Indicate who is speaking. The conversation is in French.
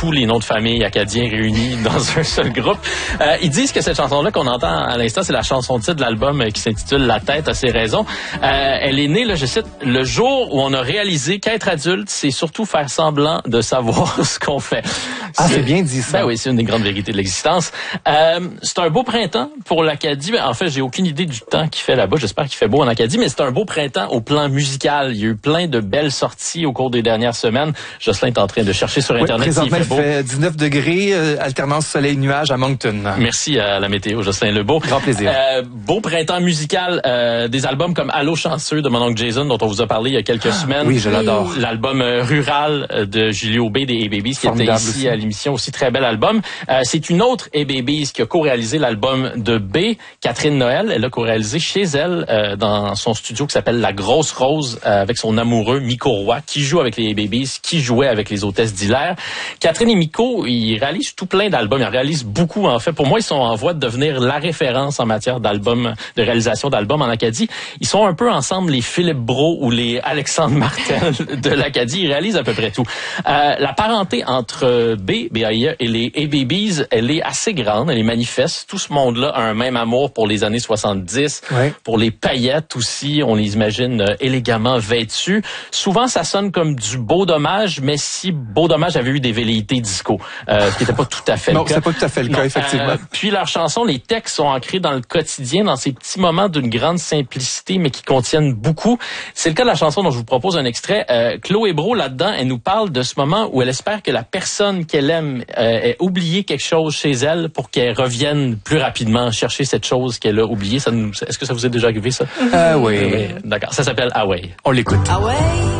Speaker 1: tous les noms de famille acadiens réunis dans un seul groupe. Ils disent que cette chanson-là qu'on entend à l'instant, c'est la chanson titre de l'album qui s'intitule La tête a ses raisons. Elle est née, là, je cite, le jour où on a réalisé qu'être adulte, c'est surtout faire semblant de savoir ce qu'on fait.
Speaker 2: C'est bien dit ça.
Speaker 1: Ben oui, c'est une des grandes vérités de l'existence. C'est un beau printemps pour l'Acadie. En fait, j'ai aucune idée du temps qu'il fait là-bas. J'espère qu'il fait beau en Acadie, mais c'est un beau printemps au plan musical. Il y a eu plein de belles sorties au cours des dernières semaines. Jocelyn est en train de chercher sur Internet
Speaker 2: présentement,
Speaker 1: s'il fait beau.
Speaker 2: Il fait 19 degrés, alternance soleil-nuage à Moncton.
Speaker 1: Merci à la météo, Jocelyn Lebeau.
Speaker 2: Grand plaisir.
Speaker 1: Beau printemps musical, des albums comme Allô chanceux de mon oncle Jason, dont on vous a parlé il y a quelques semaines.
Speaker 2: Oui, je l'adore.
Speaker 1: L'album Rural de Julie Aubé des A-Babies, qui était ici aussi à l'émission, aussi très bel album. C'est une autre A-Babies qui a co-réalisé l'album de B, Catherine Noël. Elle a co-réalisé chez elle, dans son studio qui s'appelle La Grosse Rose, avec son amoureux Miko Roy, qui joue avec les A-Babies, qui jouait avec les hôtesses d'Hilaire. Catherine et Miko, ils réalisent tout plein d'albums. Ils en réalisent beaucoup, en fait. Pour moi, ils sont en voie de devenir la référence en matière d'albums, de réalisation d'albums en Acadie. Ils sont un peu ensemble les Philippe Brault ou les Alexandre Martel de l'Acadie. Ils réalisent à peu près tout. La parenté entre BAIE et les A-Babies, elle est assez grande, elle est manifeste. Tout ce monde-là a un même amour pour les années 70, pour les paillettes aussi. On les imagine élégamment vêtus. Souvent, ça sonne comme du Beau Dommage, mais si Beau Dommage avait eu des velléités disco, ce qui n'était pas tout à fait le cas.
Speaker 2: Non, c'est pas tout à fait le cas, effectivement.
Speaker 1: Puis leurs chansons, les textes sont ancrés dans le quotidien, dans ces petits moments d'une grande simplicité, mais qui contiennent beaucoup. C'est le cas de la chanson dont je vous propose un extrait. Chloé Brault, là-dedans, elle nous parle de ce moment où elle espère que la personne qu'elle aime ait oublié quelque chose chez elle pour qu'elle revienne plus rapidement chercher cette chose qu'elle a oubliée. Est-ce que ça vous est déjà arrivé, ça?
Speaker 2: Oui.
Speaker 1: D'accord. Ça s'appelle Ah ouais.
Speaker 2: On l'écoute.
Speaker 3: Ah ouais.